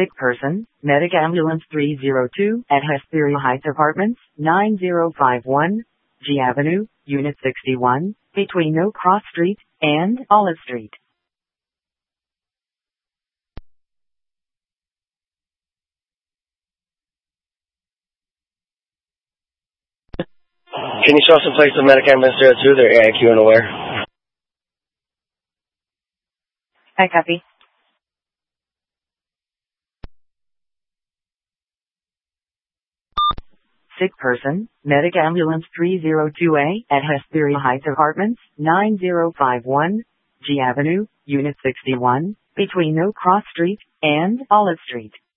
Sick person, Medic Ambulance 302 at Hesperia Heights Apartments, 9051 G Avenue, Unit 61, between No Cross Street and Olive Street. Can you show us some place of Medic Ambulance 302? They're AIQ and aware. I copy. Sick person, Medic Ambulance 302A at Hesperia Heights Apartments, 9051 G Avenue, Unit 61, between No Cross Street and Olive Street.